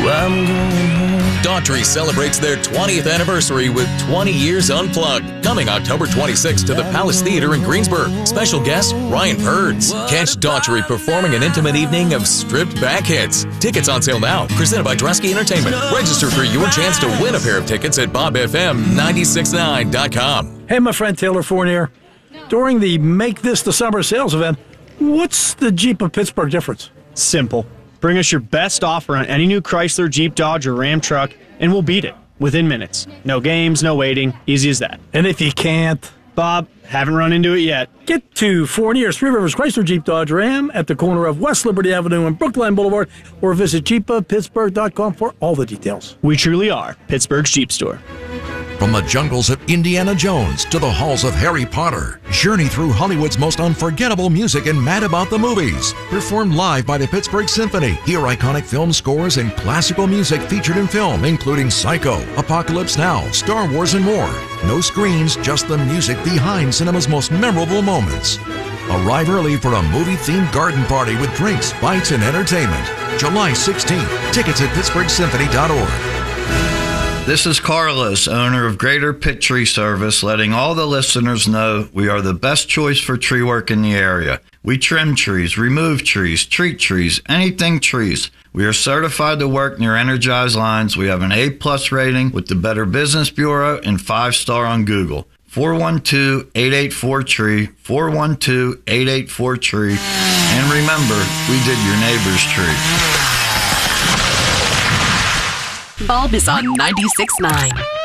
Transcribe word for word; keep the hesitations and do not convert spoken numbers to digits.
I'm going home. Daughtry celebrates their twentieth anniversary with twenty years Unplugged. Coming October twenty-sixth to the Palace Theater in Greensburg. Special guest, Ryan Purds. Catch Daughtry performing an intimate evening of stripped-back hits. Tickets on sale now. Presented by Dresky Entertainment. Register for your chance to win a pair of tickets at bob f m nine six nine dot com. Hey, my friend Taylor Fournier. During the Make This the Summer sales event, what's the Jeep of Pittsburgh difference? Simple. Bring us your best offer on any new Chrysler, Jeep, Dodge, or Ram truck, and we'll beat it within minutes. No games, no waiting. Easy as that. And if you can't? Bob, haven't run into it yet. Get to Fournier's Three Rivers Chrysler Jeep Dodge Ram at the corner of West Liberty Avenue and Brookline Boulevard, or visit jeep of pittsburgh dot com for all the details. We truly are Pittsburgh's Jeep store. From the jungles of Indiana Jones to the halls of Harry Potter, journey through Hollywood's most unforgettable music and mad about the movies. Performed live by the Pittsburgh Symphony. Hear iconic film scores and classical music featured in film, including Psycho, Apocalypse Now, Star Wars, and more. No screens, just the music behind cinema's most memorable moments. Arrive early for a movie-themed garden party with drinks, bites, and entertainment. July sixteenth. Tickets at pittsburgh symphony dot org. This is Carlos, owner of Greater Pitt Tree Service, letting all the listeners know we are the best choice for tree work in the area. We trim trees, remove trees, treat trees, anything trees. We are certified to work near energized lines. We have an A plus rating with the Better Business Bureau and five star on Google. four one two, eight eight four, T R E E, four one two, eight eight four, T R E E. And remember, we did your neighbor's tree. Bob is on ninety-six point nine.